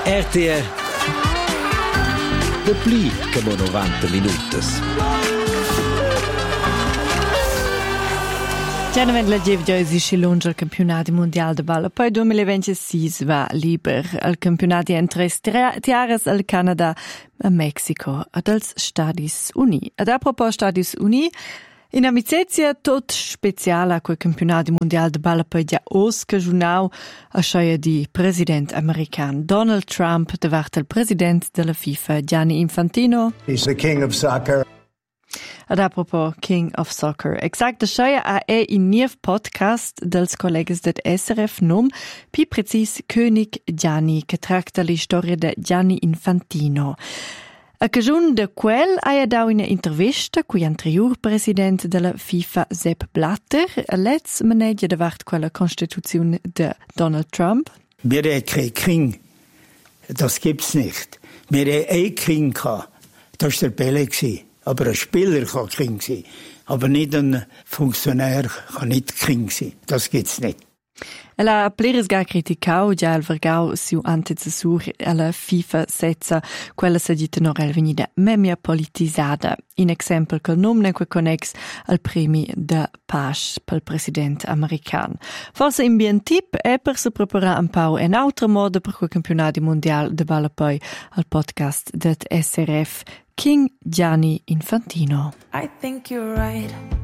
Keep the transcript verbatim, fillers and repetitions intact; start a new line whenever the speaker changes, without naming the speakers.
R T R de pli come novanta minutos.
Generalment la Gevgia esiste lunge al campionato mondiale de balla, poi duemilaventisei va liber al campionato in tre tiaras al Canada, a Mexico, ad als Stadis Uni. Ad apropos Stadis Uni, in amicizia tot speciale a quel campionato mondiale de balla poi già osca giunau a sceia di president american Donald Trump davart il president della FIFA Gianni Infantino.
He's the king of soccer.
Ad apropos King of Soccer. Exact, sceia a e in niev podcast dels collegas det S R F nom, pi precis König Gianni, che tracta la storia de Gianni Infantino. A cagiun de quel ha dau una intervista cui anterior president della FIFA Sepp Blatter, a letz maneggia davart quella Konstitution de Donald Trump.
Wir haben keinen King. Das gibt's nicht. Wir haben einen King gehabt. Das war der Pele. Aber ein Spieler kann King sein. Aber nicht ein Funktionär kann nicht King sein. Das gibt's nicht.
Ella ha pleres ga criticau già il vergau siu antecessur alla FIFA setza quella sagita norel venida memia politisada. In exempel col nomne que connex al premi de Pasch pel president american. Forse in bien tip è per se preparar un pau en altra moda per quel campionato mondiale de balla poi al podcast det S R F King Gianni Infantino.
I think you're right.